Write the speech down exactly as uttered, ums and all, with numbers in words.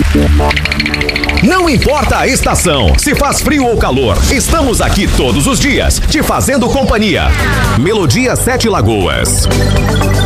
Não importa a estação, se faz frio ou calor, estamos aqui todos os dias, te fazendo companhia. Melodia Sete Lagoas.